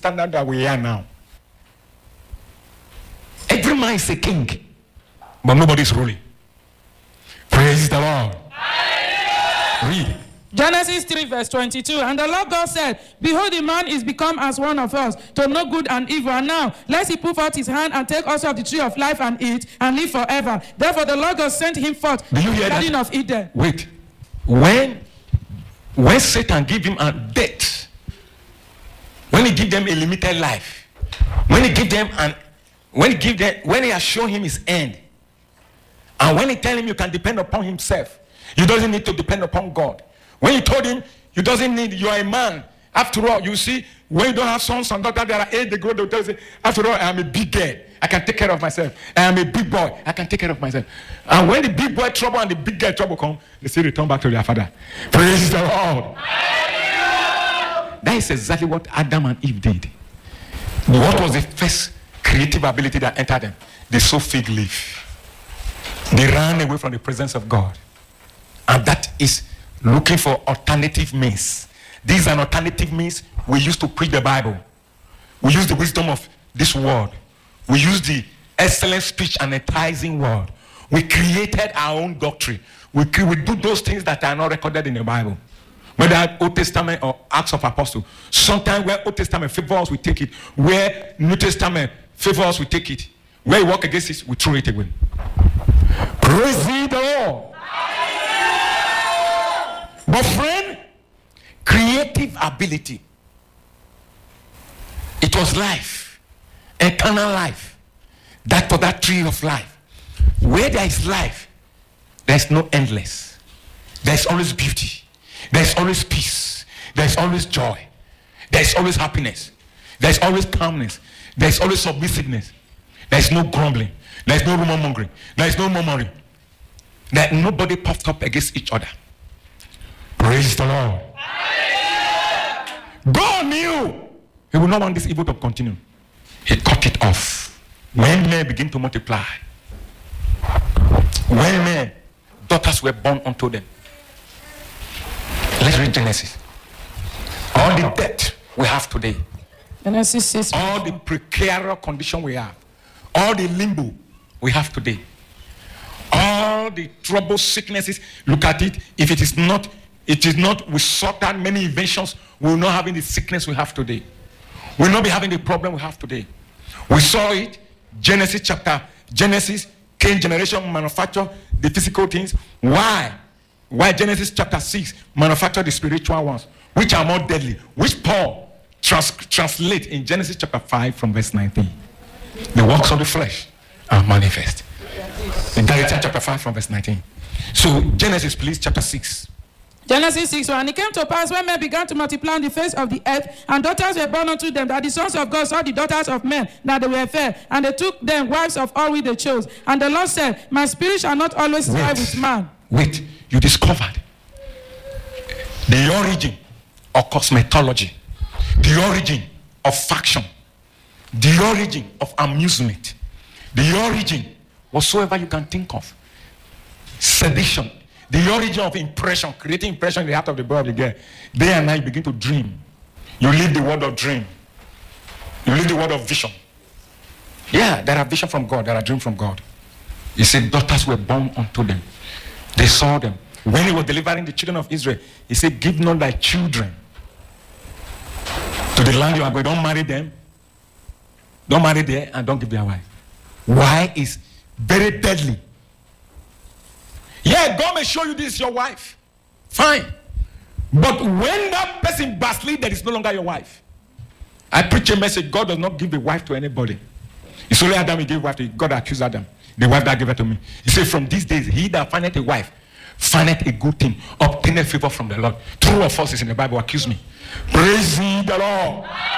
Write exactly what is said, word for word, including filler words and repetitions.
standard that we are now. Every man is a king, but nobody is ruling. Praise the Lord. Read. Genesis three verse twenty-two. And the Lord God said, behold, the man is become as one of us, to know good and evil. And now, lest he put forth his hand and take also of the tree of life and eat, and live forever. Therefore the Lord God sent him forth Do you hear the garden that? of Eden. Wait. When, when Satan give him a death, when he give them a limited life, when he give them an, when he give them, when he has shown him his end, and when he tell him you can depend upon himself, you doesn't need to depend upon God. When you told him you doesn't need, you are a man. After all, you see, when you don't have sons and daughters, there are eight, they go, they'll tell you, after all, I am a big girl. I can take care of myself. I am a big boy. I can take care of myself. And when the big boy trouble and the big girl trouble come, they still return back to their father. Praise the Lord. That is exactly what Adam and Eve did. What was the first creative ability that entered them? They saw fig leaf. They ran away from the presence of God. And that is looking for alternative means. These are alternative means we use to preach the Bible. We use the wisdom of this word. We use the excellent speech and enticing word. We created our own doctrine. We, cre- we do those things that are not recorded in the Bible. Whether Old Testament or Acts of Apostles. Sometimes where Old Testament favors, we take it. Where New Testament favors, we take it. Where we work against it, we throw it away. Praise the Lord. But friend, creative ability. It was life, eternal life. That for that tree of life. Where there is life, there is no endless. There is always beauty. There is always peace. There is always joy. There is always happiness. There is always calmness. There is always submissiveness. There is no grumbling. There is no rumor mongering. There is no murmuring. That nobody puffed up against each other. Praise the Lord. God knew he would not want this evil to continue. He cut it off. When men begin to multiply, when men, daughters were born unto them. Let's read Genesis. All the debt we have today, Genesis six. all the precarious condition we have, all the limbo we have today, all the trouble, sicknesses, look at it. If it is not It is not, we sought out many inventions, we will not having the sickness we have today. We will not be having the problem we have today. We saw it, Genesis chapter, Genesis, Cain generation manufacture the physical things. Why? Why Genesis chapter six manufacture the spiritual ones, which are more deadly, which Paul trans- translate in Genesis chapter five from verse nineteen. The works of the flesh are manifest. In Galatians chapter five from verse nineteen. So Genesis, please, chapter six. Genesis six one. And it came to pass when men began to multiply on the face of the earth, and daughters were born unto them, that the sons of God saw the daughters of men, that they were fair, and they took them wives of all which they chose. And the Lord said, my spirit shall not always strive with man. Wait, you discovered the origin of cosmetology, the origin of faction, the origin of amusement, the origin whatsoever you can think of. Sedition. The origin of impression, creating impression in the heart of the boy of the girl. Day and night you begin to dream. You live the world of dream. You live the world of vision. Yeah, there are vision from God, there are dreams from God. He said daughters were born unto them. They saw them. When he was delivering the children of Israel, he said, give not thy children to the land you are going. Don't marry them. Don't marry there and don't give their wife. Why is very deadly. Yeah, God may show you this is your wife. Fine. But when that person backslid, that is no longer your wife. I preach a message, God does not give a wife to anybody. It's only Adam he gave wife to. God accused Adam. The wife that gave her to me. He said, from these days, he that findeth a wife, findeth a good thing, obtaineth favor from the Lord. True or false is in the Bible, accuse me. Praise the Lord.